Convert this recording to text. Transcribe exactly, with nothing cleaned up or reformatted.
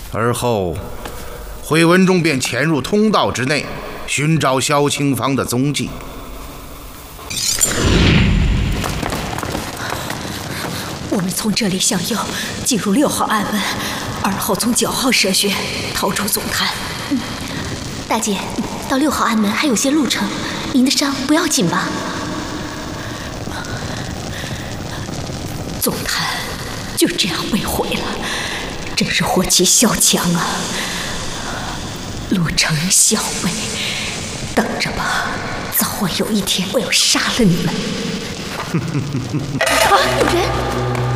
而后，回文中便潜入通道之内，寻找萧清芳的踪迹。 我们从这里向右进入六号暗门，而后从九号蛇穴逃出总坛。 嗯，大姐，到六号暗门还有些路程，您的伤不要紧吧？ 总坛就这样被毁了，真是祸及萧墙啊！陆城小辈，等着吧，早晚有一天我要杀了你们！ 啊，有人！